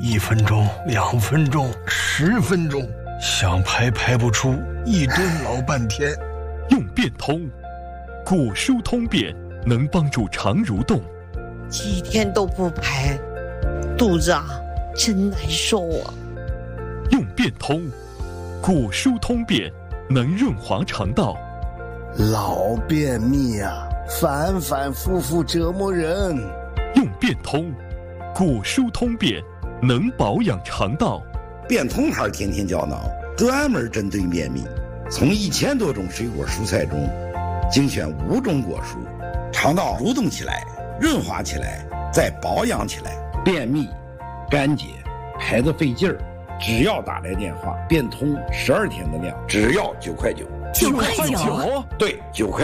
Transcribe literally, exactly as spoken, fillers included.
一分钟、两分钟、十分钟，想排排不出，一蹲老半天。 用变通，果蔬通便能帮助肠蠕动。 几天都不排，肚子啊真难受啊。 用变通，果蔬通便能润滑肠道。 老便秘啊，反反复复折磨人。 用变通，果蔬通便能保养肠道。 变通牌天天胶囊专门针对便秘，从一千多种水果蔬菜中精选五种果蔬，肠道蠕动起来，润滑起来，再保养起来。便秘、干结、排得费劲儿，只要打来电话，变通十二天的量，只要九块九。 九块九， 对，九块。